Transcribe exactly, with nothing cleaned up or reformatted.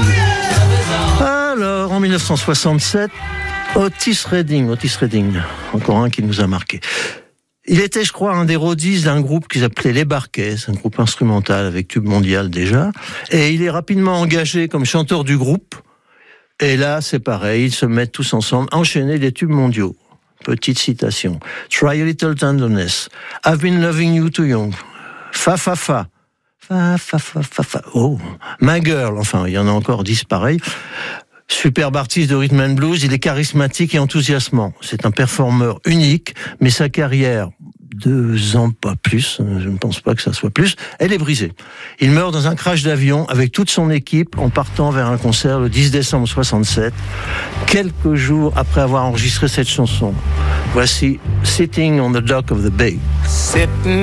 Alors, en dix-neuf cent soixante-sept, Otis Redding, Otis Redding, encore un qui nous a marqué. Il était, je crois, un des roadies d'un groupe qu'ils appelaient Les Barquets, un groupe instrumental avec tube mondial déjà. Et il est rapidement engagé comme chanteur du groupe. Et là, c'est pareil, ils se mettent tous ensemble à enchaîner des tubes mondiaux. Petite citation. Try a little tenderness. I've been loving you too young. Fa fa fa. Fa fa fa fa fa. Oh, My Girl. Enfin, il y en a encore dix pareils. Superbe artiste de rhythm and blues, il est charismatique et enthousiasmant. C'est un performeur unique, mais sa carrière, deux ans pas plus, je ne pense pas que ça soit plus, elle est brisée. Il meurt dans un crash d'avion avec toute son équipe en partant vers un concert le dix décembre soixante-sept, quelques jours après avoir enregistré cette chanson. Voici Sitting on the Dock of the Bay. Sitting